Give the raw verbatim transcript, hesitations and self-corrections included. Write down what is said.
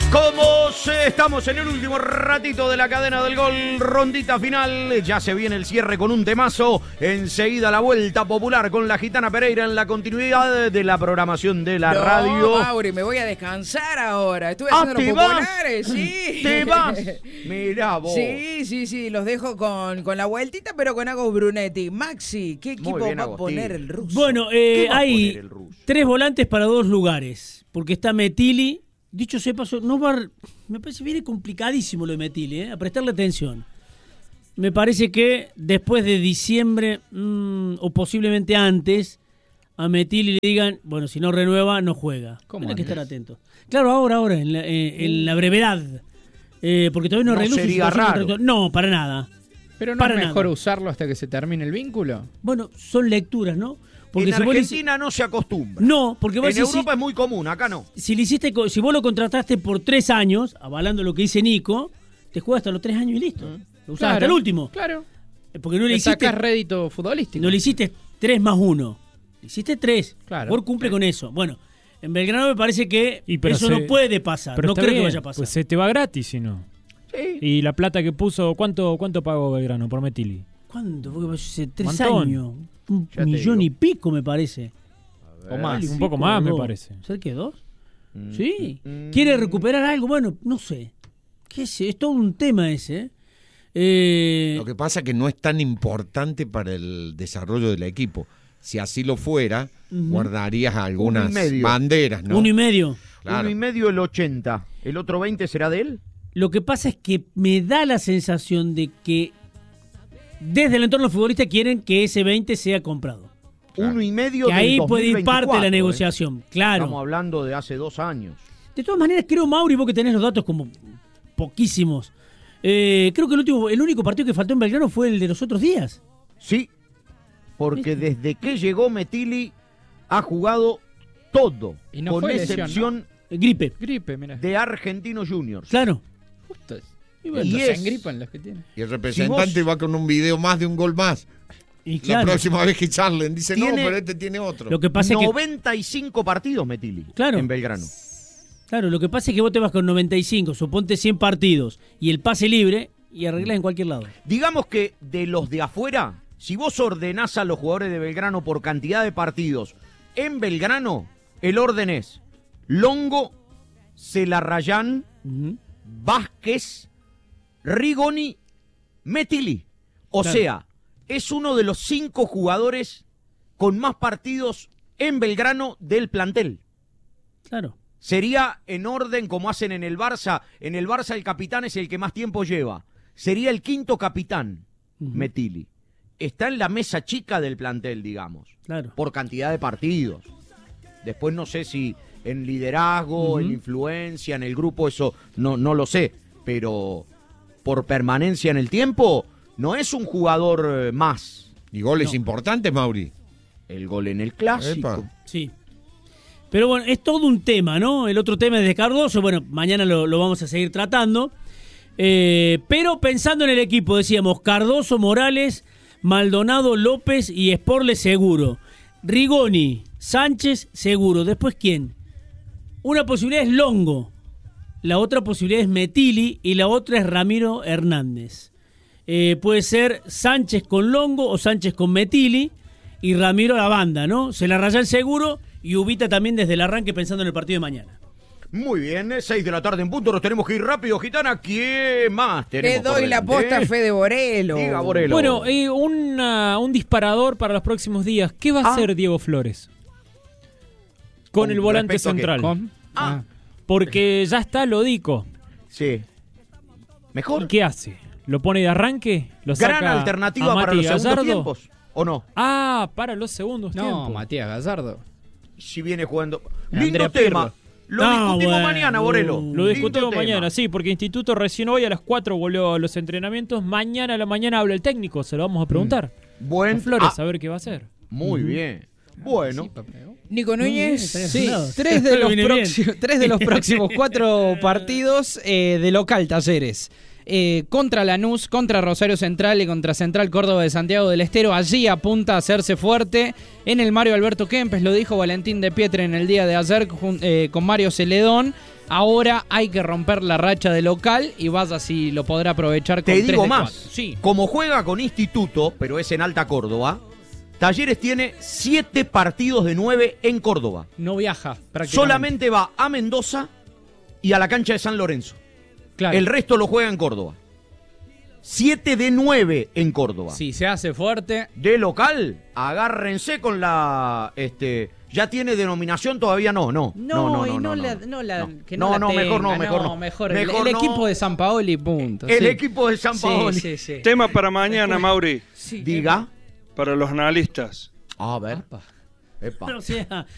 Como estamos en el último ratito de la cadena del gol, rondita final, ya se viene el cierre con un temazo, enseguida la vuelta popular con la Gitana Pereira en la continuidad de la programación de la no, radio. Mauri, me voy a descansar ahora, estuve ah, haciendo los populares, vas? sí. ¿Te vas? Mirá vos. Sí, sí, sí, los dejo con, con la vueltita, pero con Agos Brunetti. Maxi, ¿qué equipo bien, va Agostín. a poner el ruso? Bueno, eh, hay tres volantes para dos lugares, porque está Metilli. Dicho sea paso, no va, me parece viene complicadísimo lo de Metilli, ¿eh? A prestarle atención. Me parece que después de diciembre, mmm, o posiblemente antes, a Metilli le digan, bueno, si no renueva, no juega. ¿Cómo Hay que antes? estar atento. Claro, ahora, ahora, en la, eh, en la brevedad. Eh, porque todavía no No arregló su sería situación raro. contractual. No, para nada. Pero no Para es mejor nada. usarlo hasta que se termine el vínculo. Bueno, son lecturas, ¿no? En si vos le- Argentina no se acostumbra. No, porque vos En decís, Europa es muy común, acá no. si, le hiciste, co- si vos lo contrataste por tres años, avalando lo que dice Nico, te juega hasta los tres años y listo. Lo usás hasta el último. Claro. Porque no le Le hiciste, sacás rédito futbolístico. no le hiciste tres más uno. Le hiciste tres. Claro. Por cumple con eso. Bueno, en Belgrano me parece que Y pero eso se- no puede pasar. Pero No está creo que bien, vaya a pasar. Pues se te va gratis si no. Sí. Y la plata que puso, ¿cuánto cuánto pagó Belgrano por Metilli? ¿Cuándo? Porque hace tres Montón. años. Un Ya te millón digo. y pico, me parece. O más, Vale, un poco pico, más me dos. parece. ¿Cerca de dos? Mm, Sí. mm, ¿Quiere recuperar algo? Bueno, no sé. ¿Qué sé? Es todo un tema ese. ¿eh? Eh, Lo que pasa es que no es tan importante para el desarrollo del equipo. Si así lo fuera, Ujú. guardarías algunas Uno y medio. banderas, ¿no? Uno y medio. Claro. Uno y medio el ochenta. ¿El otro veinte será de él? Lo que pasa es que me da la sensación de que desde el entorno futbolista quieren que ese veinte sea comprado. Claro. Uno y medio Que del ahí puede ir parte de la dos mil veinticuatro, ¿eh? negociación. Claro. Estamos hablando de hace dos años. De todas maneras, creo, Mauri, vos que tenés los datos como poquísimos. Eh, creo que el último, el único partido que faltó en Belgrano fue el de los otros días. Sí, porque desde que llegó Metilli ha jugado todo, Y no con fue lesión, excepción Eh, Gripe. Gripe, mira. de Argentinos Juniors. Claro. Justo. Y bueno, Y se es- engripan los que tienen. Y el representante Si vos- va con un video más de un gol más. Y La claro. próxima vez que charlen, dice, no, Tiene- pero este tiene otro. Lo que pasa es que noventa y cinco partidos Metilli Claro. en Belgrano. Claro, lo que pasa es que vos te vas con noventa y cinco, suponte cien partidos y el pase libre y arreglás en cualquier lado. Digamos que de los de afuera, si vos ordenás a los jugadores de Belgrano por cantidad de partidos, en Belgrano el orden es Longo, Celarrayán, Ujú. Vázquez, Rigoni, Metilli. O Claro. sea, es uno de los cinco jugadores con más partidos en Belgrano del plantel. Claro. Sería en orden como hacen en el Barça. En el Barça el capitán es el que más tiempo lleva. Sería el quinto capitán, Ujú. Metilli. Está en la mesa chica del plantel, digamos, Claro. por cantidad de partidos. Después no sé si en liderazgo, Ujú. en influencia, en el grupo, eso no, no lo sé. Pero por permanencia en el tiempo, no es un jugador eh, más. Y goles No. importantes, Mauri. El gol en el clásico. Epa. Sí. Pero bueno, es todo un tema, ¿no? El otro tema es de Cardoso, bueno, mañana lo, lo vamos a seguir tratando. Eh, pero pensando en el equipo, decíamos, Cardoso, Morales, Maldonado, López y Sporle seguro. Rigoni, Sánchez seguro. ¿Después quién? Una posibilidad es Longo, la otra posibilidad es Metilli y la otra es Ramiro Hernández. Eh, puede ser Sánchez con Longo o Sánchez con Metilli y Ramiro a la banda, ¿no? Se la raya el seguro y Ubita también desde el arranque pensando en el partido de mañana. Muy bien, seis de la tarde en punto, nos tenemos que ir rápido, Gitana. ¿Quién más Le tenemos? por doy la delante? posta a Fede Borelo. Diga, Borelo. Bueno, eh, una- un disparador para los próximos días. ¿Qué va a Ah. hacer Diego Flores? Con Con el volante respecto a qué, central. ¿Con? Ah. Porque ya está Lodico. Sí. ¿Y ¿Mejor? qué hace? ¿Lo pone de arranque? ¿Lo ¿Gran saca alternativa a para Mati los segundos Gallardo? tiempos? ¿O no? Ah, para los segundos No, tiempos. Matías Gallardo. Si viene jugando. Andrea Lindo Pirlo. tema. Lo No, discutimos bueno. mañana, Borelo. Lo Lindo discutimos tema. mañana, sí, porque Instituto recién hoy a las cuatro volvió a los entrenamientos. Mañana a la mañana habla el técnico, se lo vamos a preguntar. Buen A Flores, ah, a ver qué va a hacer. muy bien. Bueno, Nico Núñez. Sí, Tres de, los Viene bien. próximos, tres de los próximos cuatro partidos eh, de local, Talleres. Eh, contra Lanús, contra Rosario Central y contra Central Córdoba de Santiago del Estero. Allí apunta a hacerse fuerte en el Mario Alberto Kempes, lo dijo Valentín de Pietre en el día de ayer jun- eh, con Mario Celedón. Ahora hay que romper la racha de local y vaya si lo podrá aprovechar con Te tres digo de más, cuatro. Sí. como juega con Instituto, pero es en Alta Córdoba, Talleres tiene siete partidos de nueve en Córdoba. No viaja prácticamente. Solamente va a Mendoza y a la cancha de San Lorenzo. Claro. El resto lo juega en Córdoba. siete de nueve en Córdoba. Si se hace fuerte. De local, agárrense con la... este ¿Ya tiene denominación? Todavía no, no. No, no, no, y no, no, no, la, no. no la, No. que no, No, la no, tenga, mejor no, mejor no. Mejor, Mejor el, el no. equipo de San Paoli, punto. El sí. equipo de San Paoli. Sí, sí, sí. Tema para mañana, Mauri, Sí. Diga. para los analistas. A ver. Epa. O sea,